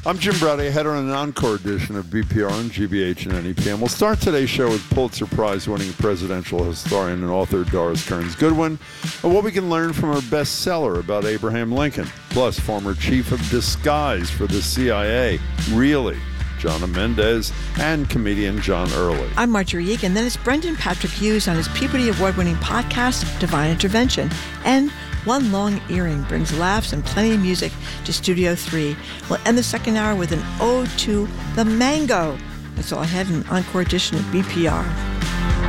I'm Jim Brady, head on an encore edition of BPR on GBH and NEPM. We'll start today's show with Pulitzer Prize-winning presidential historian and author Doris Kearns Goodwin, and what we can learn from her bestseller about Abraham Lincoln, plus former chief of disguise for the CIA, really, Jonna Mendez, and comedian John Early. I'm Marjorie Egan. Then it's Brendan Patrick Hughes on his Peabody Award-winning podcast, Divine Intervention. And One Long Earring brings laughs and plenty of music to Studio 3. We'll end the second hour with an ode to the mango. That's all I had in an encore edition of BPR.